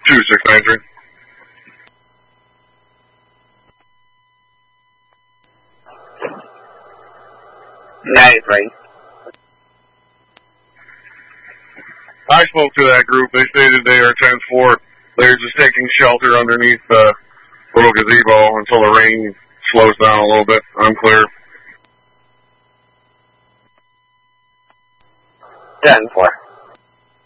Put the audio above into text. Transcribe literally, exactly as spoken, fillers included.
two six nine three. ninety-three. I spoke to that group. They stated they are ten four. They're just taking shelter underneath the little gazebo until the rain slows down a little bit. I'm clear. ten four.